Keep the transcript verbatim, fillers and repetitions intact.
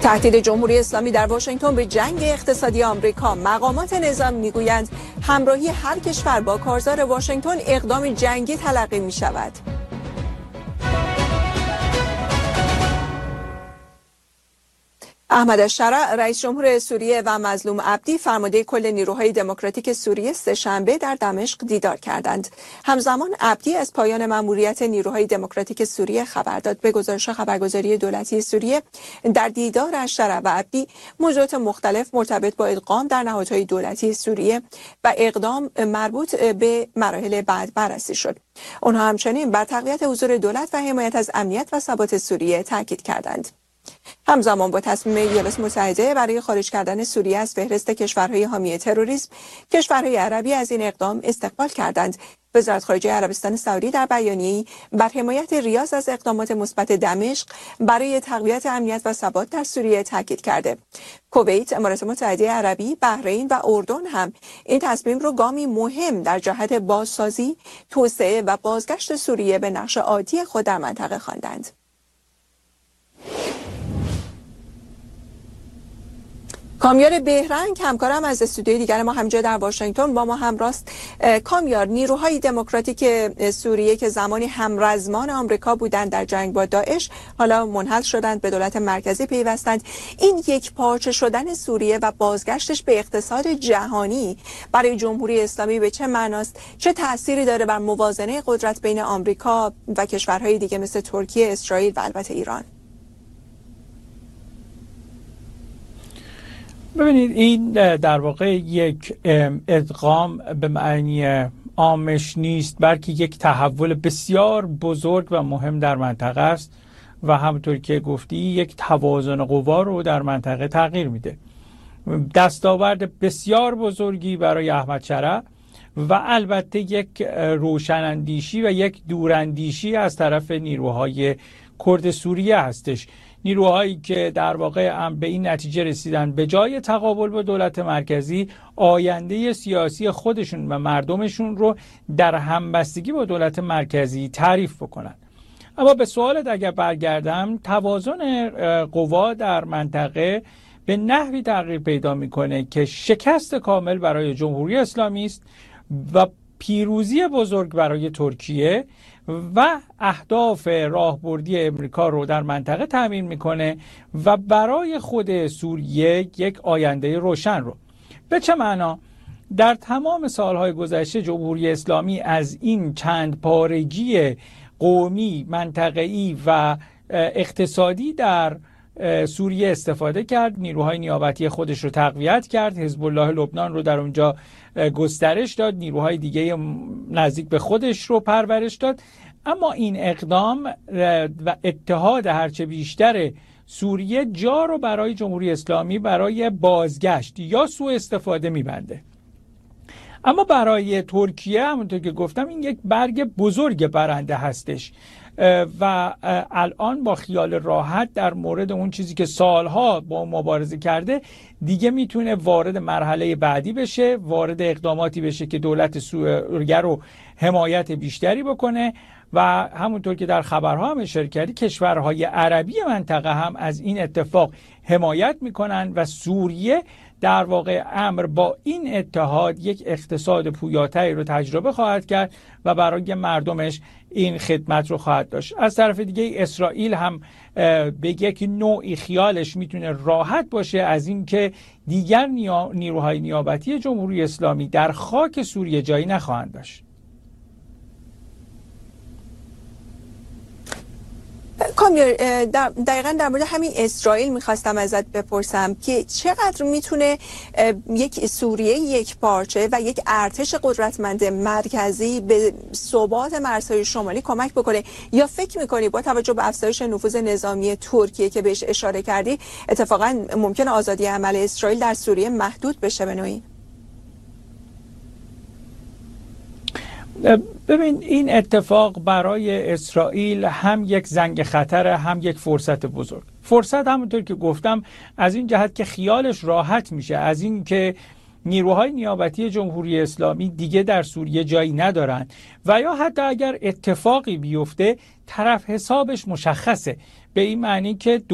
تهدید جمهوری اسلامی در واشنگتن به جنگ اقتصادی آمریکا. مقامات نظام میگویند همراهی هر کشور با کارزار واشنگتن اقدام جنگی تلقی می شود. احمد الشرع رئیس جمهور سوریه و مظلوم عبدی فرمانده کل نیروهای دموکراتیک سوریه سه‌شنبه در دمشق دیدار کردند. همزمان عبدی از پایان مأموریت نیروهای دموکراتیک سوریه خبر داد. به گزارش خبرگزاری دولتی سوریه، در دیدار الشرع و عبدی موضوعات مختلف مرتبط با ادغام در نهادهای دولتی سوریه و اقدام مربوط به مراحل بعد بررسی شد. آنها همچنین بر تقویت حضور دولت و حمایت از امنیت و ثبات سوریه تاکید کردند. همزمان با تصمیم ایالات متحده برای خارج کردن سوریه از فهرست کشورهای حامی تروریسم، کشورهای عربی از این اقدام استقبال کردند. وزارت خارجه عربستان سعودی در بیانیه‌ای بر حمایت ریاض از اقدامات مثبت دمشق برای تقویت امنیت و ثبات در سوریه تاکید کرده. کویت، امارات متحده عربی، بحرین و اردن هم این تصمیم رو گامی مهم در جهت بازسازی، توسعه و بازگشت سوریه به نقش عادی خود در منطقه خواندند. کامیار بهرنگ، همکارم از استودیوی دیگر ما همینجا در واشنگتن، با ما همراست. کامیار، نیروهای دموکراتیک سوریه که زمانی همرزمان آمریکا بودند در جنگ با داعش، حالا منحل شدند، به دولت مرکزی پیوستند. این یک پارچه شدن سوریه و بازگشتش به اقتصاد جهانی برای جمهوری اسلامی به چه معناست؟ چه تأثیری داره بر موازنه قدرت بین آمریکا و کشورهای دیگه مثل ترکیه، اسرائیل و البته ایران؟ ببینید، این در واقع یک ادغام به معنی عامش نیست، بلکه یک تحول بسیار بزرگ و مهم در منطقه است و همونطور که گفتی یک توازن قوا رو در منطقه تغییر میده. دستاورد بسیار بزرگی برای احمد شرع و البته یک روشناندیشی و یک دوراندیشی از طرف نیروهای کرد سوریه هستش. نیروهایی که در واقع به این نتیجه رسیدن به جای تقابل با دولت مرکزی، آینده سیاسی خودشون و مردمشون رو در همبستگی با دولت مرکزی تعریف بکنن. اما به سوالت اگر برگردم، توازن قوا در منطقه به نحوی تغییر پیدا میکنه که شکست کامل برای جمهوری اسلامی است و پیروزی بزرگ برای ترکیه و اهداف راهبردی امریکا رو در منطقه تامین میکنه و برای خود سوریه یک آینده روشن رو. به چه معنا؟ در تمام سالهای گذشته جمهوری اسلامی از این چند پارگی قومی، منطقه‌ای و اقتصادی در سوریه استفاده کرد. نیروهای نیابتی خودش رو تقویت کرد، حزب الله لبنان رو در اونجا گسترش داد، نیروهای دیگه نزدیک به خودش رو پرورش داد. اما این اقدام و اتحاد هرچه بیشتر سوریه جا رو برای جمهوری اسلامی برای بازگشت یا سوء استفاده میبنده. اما برای ترکیه همونطور که گفتم این یک برگ بزرگ برنده هستش و الان با خیال راحت در مورد اون چیزی که سالها با مبارزه کرده دیگه میتونه وارد مرحله بعدی بشه، وارد اقداماتی بشه که دولت سوریه رو حمایت بیشتری بکنه و همونطور که در خبرها هم اشاره کردی کشورهای عربی منطقه هم از این اتفاق حمایت میکنن و سوریه در واقع امر با این اتحاد یک اقتصاد پویاتری رو تجربه خواهد کرد و برای مردمش این خدمت رو خواهد داشت. از طرف دیگه اسرائیل هم به یک نوعی خیالش میتونه راحت باشه از این که دیگر نیروهای نیابتی جمهوری اسلامی در خاک سوریه جایی نخواهند داشت. کامیار، دقیقا در مورد همین اسرائیل میخواستم ازت بپرسم که چقدر میتونه یک سوریه یک پارچه و یک ارتش قدرتمند مرکزی به ثبات مرزهای شمالی کمک بکنه، یا فکر میکنی با توجه به افزایش نفوذ نظامی ترکیه که بهش اشاره کردی اتفاقا ممکن آزادی عمل اسرائیل در سوریه محدود بشه به نوعی؟ ببین، این اتفاق برای اسرائیل هم یک زنگ خطر، هم یک فرصت بزرگ. فرصت همونطور که گفتم از این جهت که خیالش راحت میشه از این که نیروهای نیابتی جمهوری اسلامی دیگه در سوریه جایی ندارن و یا حتی اگر اتفاقی بیفته طرف حسابش مشخصه، به این معنی که